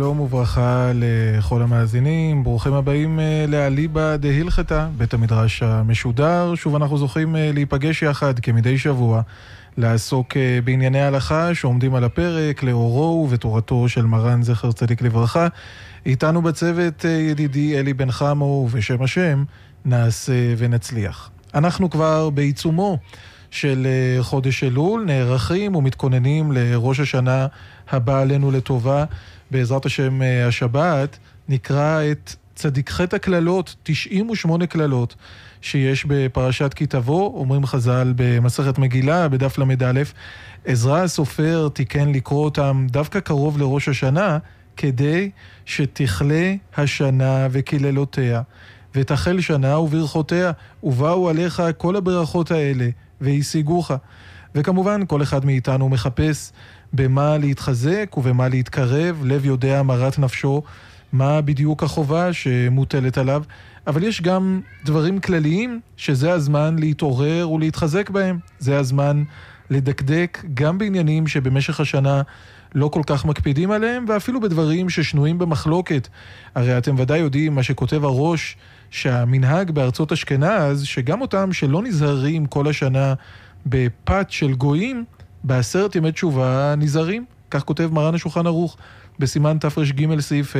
שלום וברכה לכל המאזינים, ברוכים הבאים לאליבא דהילכתא, בית המדרש המשודר. שוב אנחנו זוכים להיפגש יחד כמדי שבוע, לעסוק בענייני ההלכה שעומדים על הפרק, לאורו ותורתו של מרן זכר צדיק לברכה. איתנו בצוות ידידי אלי בן חמו, ובשם השם נעשה ונצליח. אנחנו כבר בעיצומו של חודש אלול, נערכים ומתכוננים לראש השנה הבא עלינו לטובה. בעזרת השם השבת נקרא את צדיקחת הכללות, 98 כללות שיש בפרשת כי תבוא. אומרים חז"ל במסכת מגילה בדף למד א', עזרא הסופר תיקן לקרוא אותם דווקא קרוב לראש השנה, כדי שתכלה השנה וקללותיה ותחל שנה וברכותיה, ובאו עליך כל הברכות האלה והשיגוך. וכמובן כל אחד מאיתנו מחפש במה להתחזק ובמה להתקרב, לב יודע מרת נפשו מה בדיוק החובה שמוטלת עליו, אבל יש גם דברים כלליים שזה הזמן להתעורר ולהתחזק בהם. זה הזמן לדקדק גם בעניינים שבמשך השנה לא כל כך מקפידים עליהם, ואפילו בדברים ששנויים במחלוקת. הרי אתם ודאי יודעים מה שכותב הראש, שהמנהג בארצות אשכנז, שגם אותם שלא נזהרים כל השנה בפת של גויים, ב10 ימי תשובה נזהרים. כך כותב מרן השולחן ערוך בסימן תר"ג סעיף ה',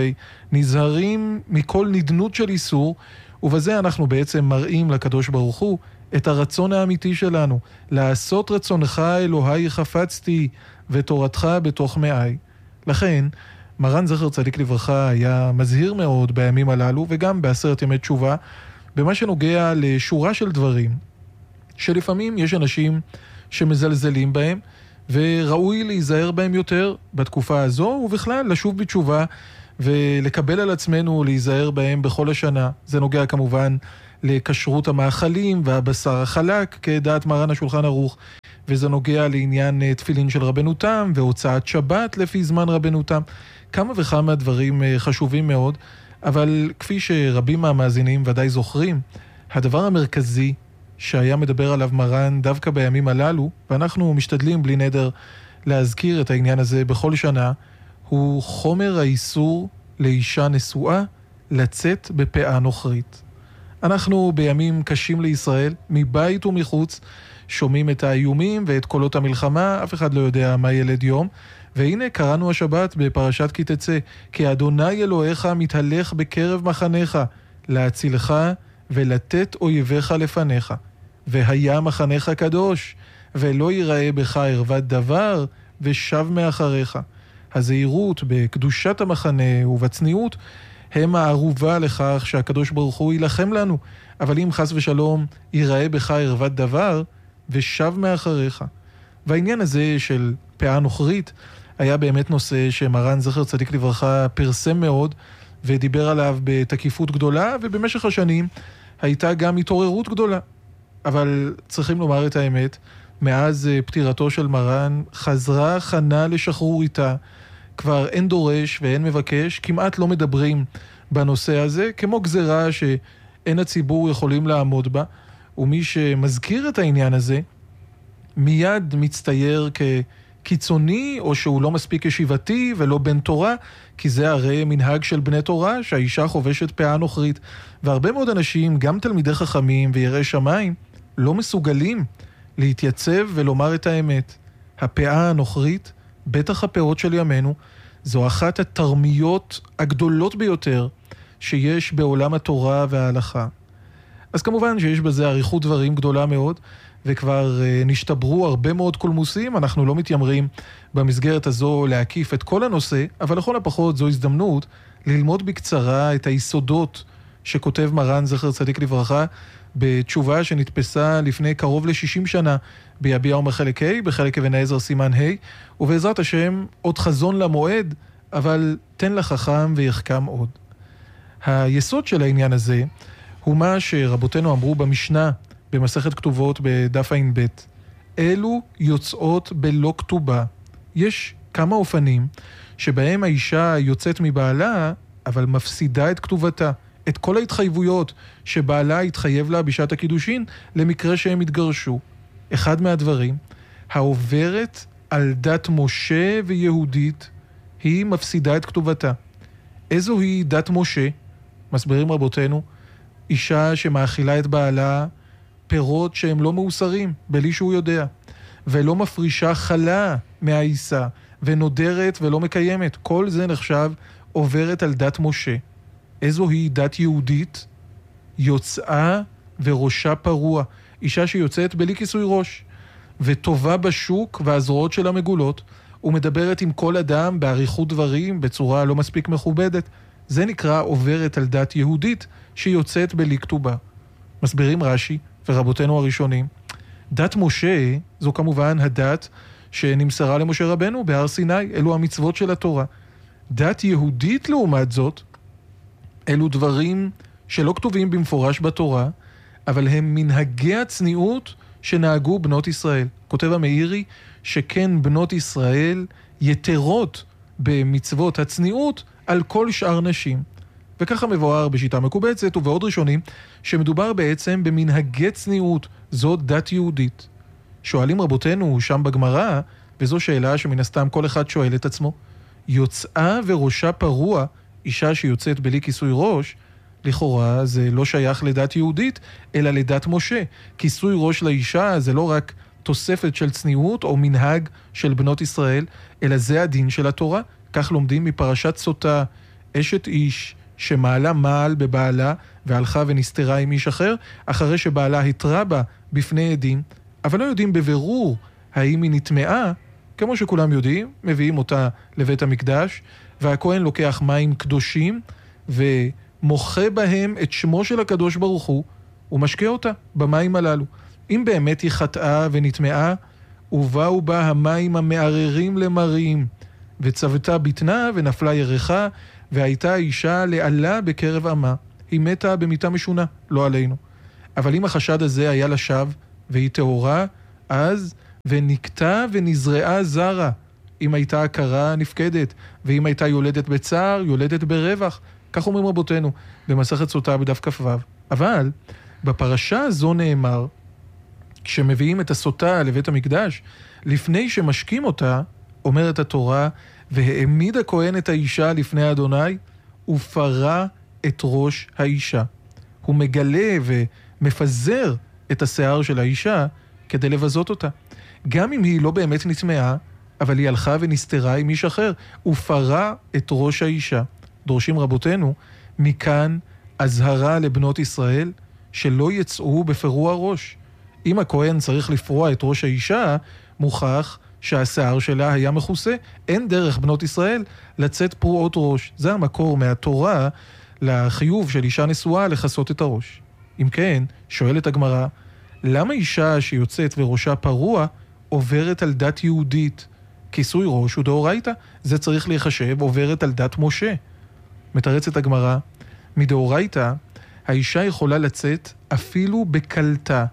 נזהרים מכל נדנות של איסור, ובזה אנחנו בעצם מראים לקדוש ברוך הוא את הרצון האמיתי שלנו, לעשות רצונך אלוהי חפצתי ותורתך בתוך מאי. לכן מרן זכר צדיק לברכה היה מזהיר מאוד בימים הללו, וגם ב10 ימי תשובה, במה שנוגע לשורה של דברים שלפעמים יש אנשים שמזלזלים בהם, וראוי להיזהר בהם יותר בתקופה הזו, ובכלל לשוב בתשובה ולקבל על עצמנו להיזהר בהם בכל השנה. זה נוגע כמובן לכשרות המאכלים והבשר החלק כדעת מרן השולחן ערוך, וזה נוגע לעניין תפילין של רבנותם והוצאת שבת לפי זמן רבנותם. כמה וכמה דברים חשובים מאוד, אבל כפי שרבים מהמאזינים ודאי זוכרים, הדבר המרכזי שהיה מדבר עליו מרן דווקא בימים הללו, ואנחנו משתדלים בלי נדר להזכיר את העניין הזה בכל שנה, הוא חומר האיסור לאישה נשואה לצאת בפאה נוכרית. אנחנו בימים קשים לישראל, מבית ומחוץ, שומעים את האיומים ואת קולות המלחמה, אף אחד לא יודע מה ילד יום, והנה קראנו השבת בפרשת כי תצא, כי אדוני אלוהיך מתהלך בקרב מחניך, להצילך ולתת אויביך לפניך. והיה מחניך קדוש, ולא ייראה בך ערוות דבר, ושב מאחריך. הזהירות בקדושת המחנה ובצניעות הם הערובה לכך שהקדוש ברוך הוא ילחם לנו, אבל אם חס ושלום ייראה בך ערוות דבר, ושב מאחריך. והעניין הזה של פאה נוכרית היה באמת נושא שמרן זכר צדיק לברכה פרסם מאוד, ודיבר עליו בתקיפות גדולה, ובמשך השנים הייתה גם התעוררות גדולה. אבל צריכים לומר את האמת, מאז פטירתו של מרן חזרה חנה לשחרור איתה, כבר אין דורש ואין מבקש, כמעט לא מדברים בנושא הזה, כמו גזרה שאין הציבור יכולים לעמוד בה, ומי שמזכיר את העניין הזה מיד מצטייר כקיצוני, או שהוא לא מספיק ישיבתי ולא בן תורה, כי זה הרי מנהג של בני תורה שהאישה חובשת פאה נוכרית. והרבה מאוד אנשים, גם תלמידי חכמים ויראי שמיים, לא מסוגלים להתייצב ולומר את האמת. הפאה הנוכרית, בטח הפאות של ימינו, זו אחת התרמיות הגדולות ביותר שיש בעולם התורה וההלכה. אז כמובן שיש בזה עריכות דברים גדולה מאוד, וכבר נשתברו הרבה מאוד קולמוסים. אנחנו לא מתיימרים במסגרת הזו להקיף את כל הנושא, אבל לכל הפחות זו הזדמנות ללמוד בקצרה את היסודות שכותב מרן זכר צדיק לברכה בתשובה שנתפסה לפני קרוב ל-60 שנה ביביע אומר חלק ה', בחלק אבן העזר סימן ה', ובעזרת השם עוד חזון למועד, אבל תן לחכם ויחכם עוד. היסוד של העניין הזה הוא מה שרבותינו אמרו במשנה במסכת כתובות בדף ע"ב, אלו יוצאות בלא כתובה. יש כמה אופנים שבהם האישה יוצאת מבעלה, אבל מפסידה את כתובתה, את כל ההתחייבויות שבעלה התחייב לה בשעת הקידושין למקרה שהם התגרשו. אחד מהדברים, העוברת על דת משה ויהודית, היא מפסידה את כתובתה. איזו היא דת משה? מסבירים רבותינו, אישה שמאכילה את בעלה פירות שהם לא מאוסרים, בלי שהוא יודע, ולא מפרישה חלה מהעיסה, ונודרת ולא מקיימת. כל זה נחשב עוברת על דת משה. איזו היא דת יהודית? יוצאה וראשה פרוע. אישה שיוצאת בלי כיסוי ראש, וטובה בשוק והזרועות שלה מגולות, ומדברת עם כל אדם בעריכות דברים בצורה לא מספיק מכובדת. זה נקרא עוברת על דת יהודית שיוצאת בלי כתובה. מסבירים רש"י ורבותינו הראשונים, דת משה זו כמובן הדת שנמסרה למשה רבנו בהר סיני, אלו המצוות של התורה. דת יהודית לעומת זאת, אלו דברים שלא כתובים במפורש בתורה, אבל הם מנהגי הצניעות שנהגו בנות ישראל. כותב המאירי שכן בנות ישראל יתרות במצוות הצניעות על כל שאר נשים. וככה מבואר בשיטה מקובצת ובעוד ראשונים שמדובר בעצם במנהגי צניעות, זו דת יהודית. שואלים רבותינו שם בגמרא, וזו שאלה שמן הסתם כל אחד שואל את עצמו, יוצאה וראשה פרוע, אישה שיוצאת בלי כיסוי ראש, לכאורה זה לא שייך לדת יהודית, אלא לדת משה. כיסוי ראש לאישה זה לא רק תוספת של צניעות או מנהג של בנות ישראל, אלא זה הדין של התורה. כך לומדים מפרשת סוטה, אשת איש שמעלה מעל בבעלה והלכה ונסתרה עם איש אחר, אחרי שבעלה התרה בה בפני עדים, אבל לא יודעים בבירור האם היא נטמעה. כמו שכולם יודעים, מביאים אותה לבית המקדש, והכהן לוקח מים קדושים ומוחה בהם את שמו של הקדוש ברוך הוא, ומשקה אותה במים הללו. אם באמת היא חטאה ונטמעה, ובאו בה המים המערערים למרים, וצוותה בטנה ונפלה ירחה, והייתה האישה לעלה בקרב עמה. היא מתה במיתה משונה, לא עלינו. אבל אם החשד הזה היה לשווא והיא טהורה, אז ונקטה ונזרעה זרה. אם הייתה הכרה נפקדת, ואם הייתה יולדת בצער, יולדת ברווח. כך אומרים רבותינו במסכת סוטה בדף כ"ו. אבל בפרשה הזו נאמר, כשמביאים את הסוטה לבית המקדש, לפני שמשקים אותה, אומרת התורה, והעמיד הכהן את האישה לפני אדוני, ופרה את ראש האישה. הוא מגלה ומפזר את השיער של האישה כדי לבזות אותה. גם אם היא לא באמת נטמעה, אבל היא הלכה ונסתרה עם איש אחר, ופרה את ראש האישה. דורשים רבותינו, מכאן הזהרה לבנות ישראל, שלא יצאו בפרוע ראש. אם הכהן צריך לפרוע את ראש האישה, מוכח שהשיער שלה היה מכוסה. אין דרך בנות ישראל לצאת פרועות ראש. זה המקור מהתורה לחיוב של אישה נשואה לחסות את הראש. אם כן, שואלת הגמרא, למה אישה שיוצאת וראשה פרוע עוברת על דת יהודית? כיסוי ראש הוא דאורייתא, זה צריך להיחשב עוברת על דת משה. מתרצת הגמרא, מדאורייתא האישה יכולה לצאת אפילו בקלטה.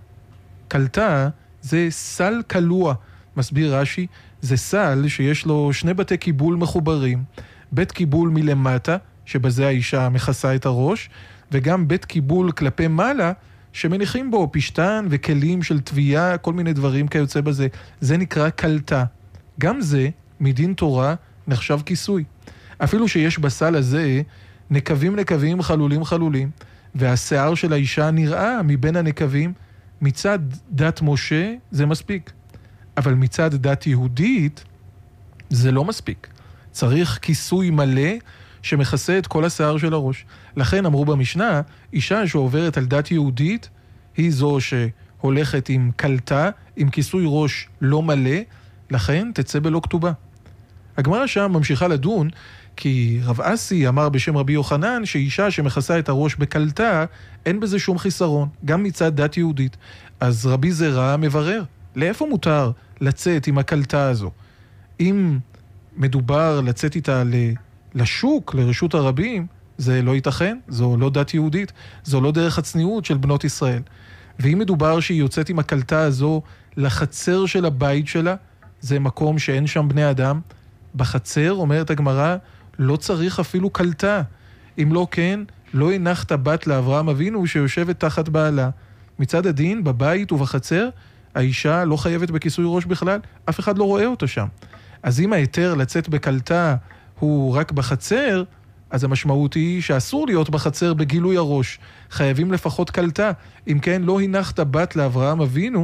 קלטה זה סל קלוע, מסביר רש"י, זה סל שיש לו שני בתי קיבול מחוברים, בית קיבול מלמטה, שבזה האישה מכסה את הראש, וגם בית קיבול כלפי מעלה, שמניחים בו פשטן וכלים של תביעה, כל מיני דברים כיוצא בזה. זה נקרא קלטה. גם זה, מדין תורה, נחשב כיסוי. אפילו שיש בסל הזה נקבים, חלולים, והשיער של האישה נראה מבין הנקבים, מצד דת משה זה מספיק. אבל מצד דת יהודית זה לא מספיק. צריך כיסוי מלא שמכסה את כל השיער של הראש. לכן אמרו במשנה, אישה שעוברת על דת יהודית היא זו שהולכת עם קלטה, עם כיסוי ראש לא מלא, לכן תצא בלא כתובה. הגמרא שם ממשיכה לדון, כי רב אסי אמר בשם רבי יוחנן שאישה שמכסה את הראש בקלטה, אין בזה שום חיסרון, גם מצד דת יהודית. אז רבי זרע מברר, לאיפה מותר לצאת עם הקלטה הזו? אם מדובר לצאת איתה לשוק, לרשות הרבים, זה לא ייתכן, זו לא דת יהודית, זו לא דרך הצניעות של בנות ישראל. ואם מדובר שהיא יוצאת עם הקלטה הזו לחצר של הבית שלה, זה מקום שאין שם בני אדם, בחצר, אומרת הגמרא, לא צריך אפילו קלטה. אם לא כן, לא הנחת בת לאברהם אבינו שיושבת תחת בעלה. מצד הדין, בבית ובחצר, האישה לא חייבת בכיסוי ראש בכלל, אף אחד לא רואה אותה שם. אז אם ההיתר לצאת בקלטה הוא רק בחצר, אז המשמעות היא שאסור להיות בחצר בגילוי הראש. חייבים לפחות קלטה. אם כן, לא הנחת בת לאברהם אבינו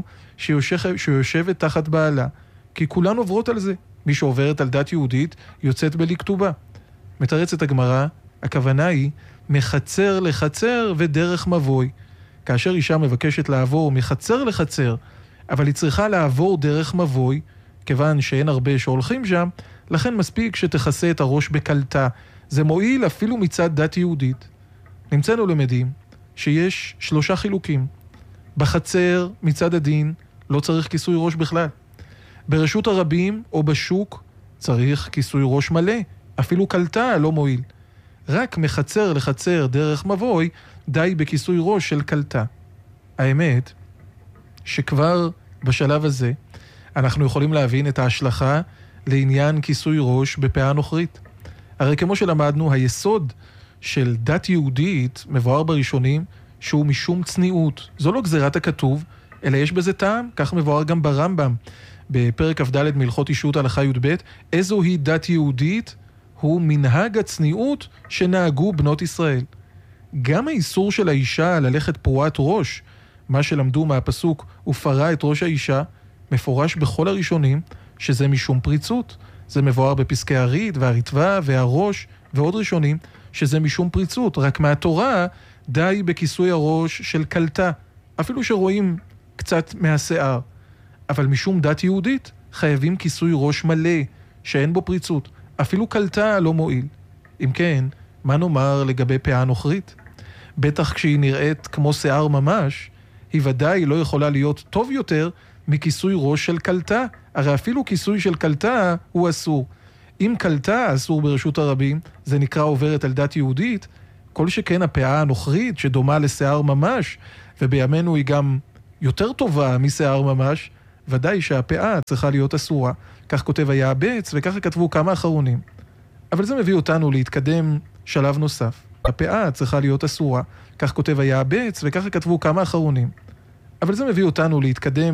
שיושבת תחת בעלה. כי כולן עוברות על זה. מי שעוברת על דת יהודית יוצאת בלי כתובה. מתרצת הגמרא, הכוונה היא מחצר לחצר ודרך מבוי. כאשר אישה מבקשת לעבור מחצר לחצר, אבל היא צריכה לעבור דרך מבוי, כיוון שאין הרבה שהולכים שם, לכן מספיק שתכסה את הראש בקלטה. זה מועיל אפילו מצד דת יהודית. נמצאנו למדים שיש 3 חילוקים. בחצר, מצד הדין, לא צריך כיסוי ראש בכלל. ברשות הרבים או בשוק צריך כיסוי ראש מלא, אפילו קלטה לא מועיל. רק מחצר לחצר דרך מבוי די בכיסוי ראש של קלטה. האמת שכבר בשלב הזה אנחנו יכולים להבין את ההשלכה לעניין כיסוי ראש בפאה נוכרית. הרי כמו שלמדנו, היסוד של דת יהודית מבואר בראשונים שהוא משום צניעות. זו לא גזירת הכתוב, אלא יש בזה טעם, כך מבואר גם ברמב"ם. בפרק כ"ד מלכות אישות הלכה י"ב, איזו היא דת יהודית? הוא מנהג הצניעות שנהגו בנות ישראל. גם האיסור של האישה ללכת פרועת ראש, מה שלמדו מהפסוק ופרה את ראש האישה, מפורש בכל הראשונים שזה משום פריצות. זה מבואר בפסקי הריד והריטב"א והראש ועוד ראשונים שזה משום פריצות. רק מהתורה די בכיסוי הראש של קלטה, אפילו שרואים קצת מהשיער. אבל משום דת יהודית חייבים כיסוי ראש מלא שאין בו פריצות. אפילו קלטה לא מועיל. אם כן, מה נאמר לגבי פאה נוכרית? בטח כשהיא נראית כמו שיער ממש, היא ודאי לא יכולה להיות טוב יותר מכיסוי ראש של קלטה. הרי אפילו כיסוי של קלטה הוא אסור. אם קלטה אסור ברשות הרבים, זה נקרא עוברת על דת יהודית. כל שכן הפאה הנוכרית שדומה לשיער ממש, ובימינו היא גם יותר טובה משיער ממש, ודאי שהפאה צריכה להיות אסורה. כך כותב היעבץ, וככה כתבו כמה אחרונים. אבל זה מביא אותנו להתקדם שלב נוסף. הפאה צריכה להיות אסורה. כך כותב היעבץ, וככה כתבו כמה אחרונים. אבל זה מביא אותנו להתקדם